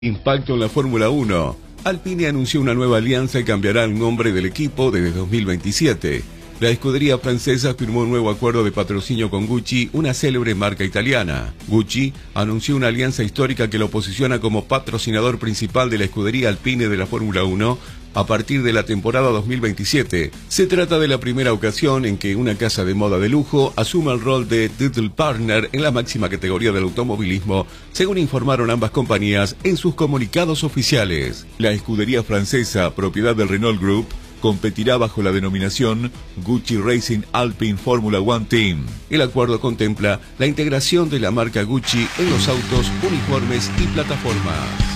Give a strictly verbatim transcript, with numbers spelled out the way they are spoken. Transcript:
Impacto en la Fórmula uno. Alpine anunció una nueva alianza y cambiará el nombre del equipo desde dos mil veintisiete. La escudería francesa firmó un nuevo acuerdo de patrocinio con Gucci, una célebre marca italiana. Gucci anunció una alianza histórica que lo posiciona como patrocinador principal de la escudería Alpine de la Fórmula uno a partir de la temporada dos mil veintisiete. Se trata de la primera ocasión en que una casa de moda de lujo asume el rol de title partner en la máxima categoría del automovilismo, según informaron ambas compañías en sus comunicados oficiales. La escudería francesa, propiedad del Renault Group, competirá bajo la denominación Gucci Racing Alpine Formula One Team. El acuerdo contempla la integración de la marca Gucci en los autos, uniformes y plataformas.